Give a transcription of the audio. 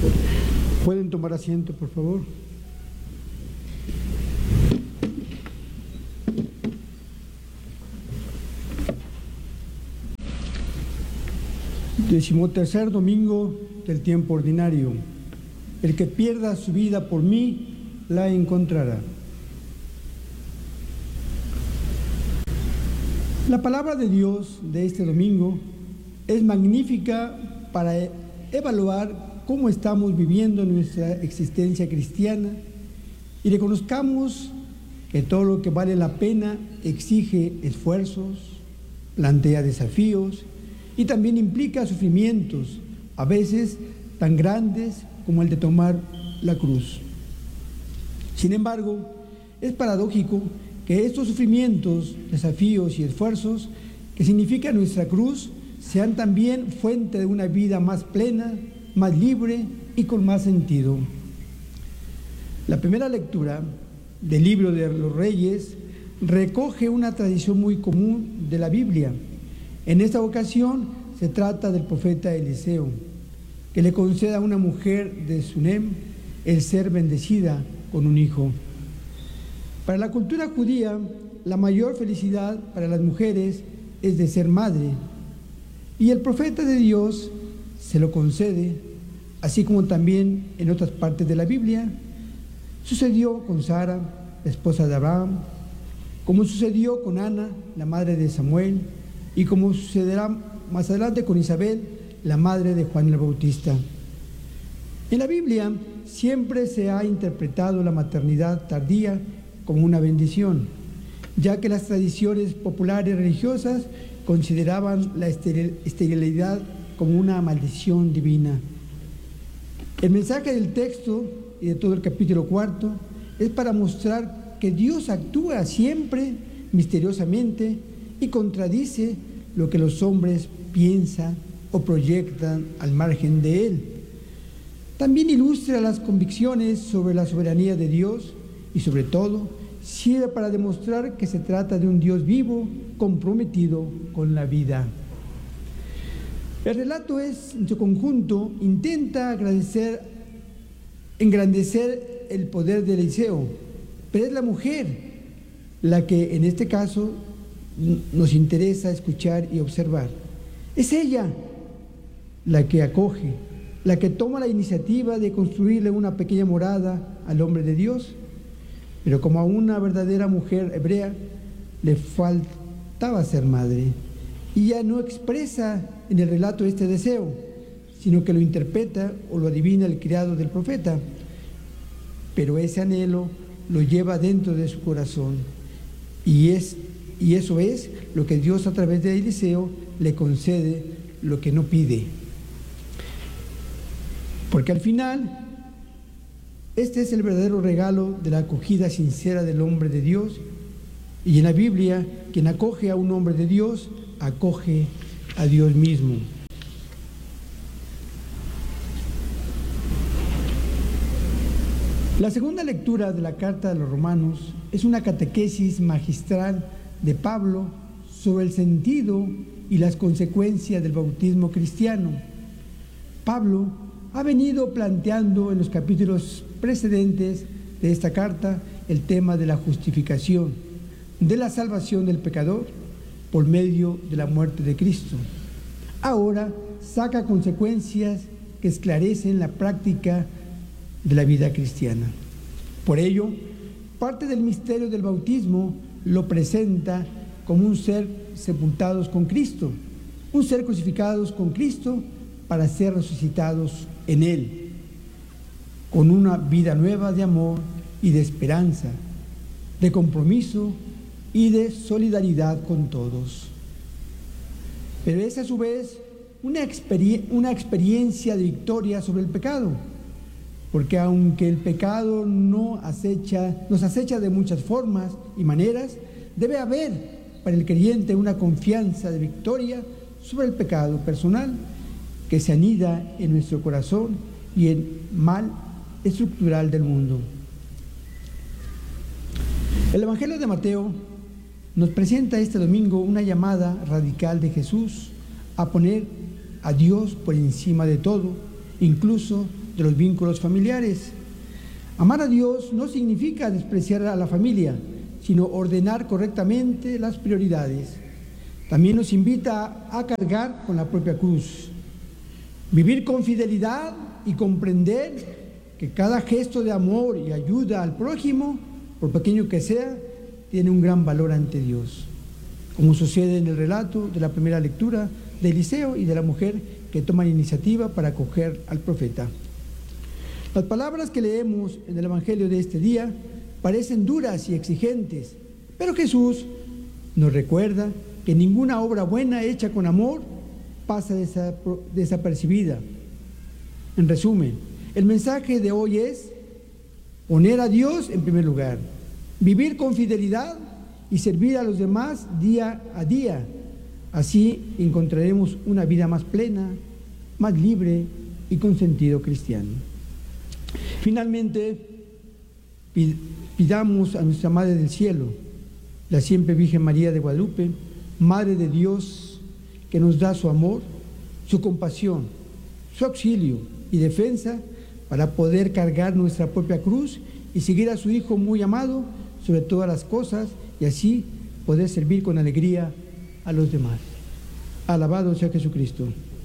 ¿Pueden tomar asiento, por favor? Decimotercer domingo del tiempo ordinario. El que pierda su vida por mí, la encontrará. La palabra de Dios de este domingo es magnífica para evaluar cómo estamos viviendo nuestra existencia cristiana y reconozcamos que todo lo que vale la pena exige esfuerzos, plantea desafíos y también implica sufrimientos, a veces tan grandes como el de tomar la cruz. Sin embargo, es paradójico que estos sufrimientos, desafíos y esfuerzos que significa nuestra cruz sean también fuente de una vida más plena, más libre y con más sentido. La primera lectura del libro de los Reyes recoge una tradición muy común de la Biblia. En esta ocasión se trata del profeta Eliseo, que le concede a una mujer de Sunem el ser bendecida con un hijo. Para la cultura judía, la mayor felicidad para las mujeres es de ser madre, y el profeta de Dios se lo concede, así como también en otras partes de la Biblia. Sucedió con Sara, la esposa de Abraham, como sucedió con Ana, la madre de Samuel, y como sucederá más adelante con Isabel, la madre de Juan el Bautista. En la Biblia siempre se ha interpretado la maternidad tardía como una bendición, ya que las tradiciones populares religiosas consideraban la esterilidad como una maldición divina. El mensaje del texto y de todo el capítulo 4 es para mostrar que Dios actúa siempre misteriosamente y contradice lo que los hombres piensan o proyectan al margen de Él. También ilustra las convicciones sobre la soberanía de Dios y sobre todo sirve para demostrar que se trata de un Dios vivo, comprometido con la vida. El relato en su conjunto intenta engrandecer el poder de Eliseo, pero es la mujer la que en este caso nos interesa escuchar y observar. Es ella la que acoge, la que toma la iniciativa de construirle una pequeña morada al hombre de Dios, pero como a una verdadera mujer hebrea le faltaba ser madre, y ya no expresa en el relato este deseo, sino que lo interpreta o lo adivina el criado del profeta, pero ese anhelo lo lleva dentro de su corazón, y eso es lo que Dios a través de Eliseo le concede lo que no pide. Porque al final, este es el verdadero regalo de la acogida sincera del hombre de Dios, y en la Biblia, quien acoge a un hombre de Dios, acoge a Dios mismo. La segunda lectura de la carta de los Romanos es una catequesis magistral de Pablo sobre el sentido y las consecuencias del bautismo cristiano. Pablo ha venido planteando en los capítulos precedentes de esta carta el tema de la justificación, de la salvación del pecador por medio de la muerte de Cristo. Ahora saca consecuencias que esclarecen la práctica de la vida cristiana. Por ello, parte del misterio del bautismo lo presenta como un ser sepultados con Cristo, un ser crucificados con Cristo para ser resucitados en Él, con una vida nueva de amor y de esperanza, de compromiso y de solidaridad con todos. Pero es a su vez una experiencia de victoria sobre el pecado, porque aunque el pecado nos acecha de muchas formas y maneras, debe haber para el creyente una confianza de victoria sobre el pecado personal que se anida en nuestro corazón y el mal estructural del mundo. El Evangelio de Mateo nos presenta este domingo una llamada radical de Jesús a poner a Dios por encima de todo, incluso de los vínculos familiares. Amar a Dios no significa despreciar a la familia, sino ordenar correctamente las prioridades. También nos invita a cargar con la propia cruz. Vivir con fidelidad y comprender que cada gesto de amor y ayuda al prójimo, por pequeño que sea, tiene un gran valor ante Dios, como sucede en el relato de la primera lectura de Eliseo y de la mujer que toma la iniciativa para acoger al profeta. Las palabras que leemos en el Evangelio de este día parecen duras y exigentes, pero Jesús nos recuerda que ninguna obra buena hecha con amor pasa desapercibida. En resumen, el mensaje de hoy es poner a Dios en primer lugar, vivir con fidelidad y servir a los demás día a día. Así encontraremos una vida más plena, más libre y con sentido cristiano. Finalmente, pidamos a nuestra Madre del Cielo, la siempre Virgen María de Guadalupe, Madre de Dios, que nos da su amor, su compasión, su auxilio y defensa para poder cargar nuestra propia cruz y seguir a su Hijo muy amado sobre todas las cosas y así poder servir con alegría a los demás. Alabado sea Jesucristo.